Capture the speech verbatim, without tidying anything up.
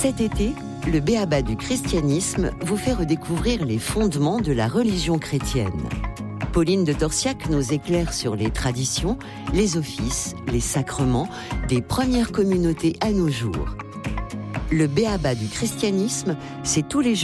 Cet été, le B.A.B.A. du christianisme vous fait redécouvrir les fondements de la religion chrétienne. Pauline de Torsiac nous éclaire sur les traditions, les offices, les sacrements des premières communautés à nos jours. Le B.A.B.A. du christianisme, c'est tous les jours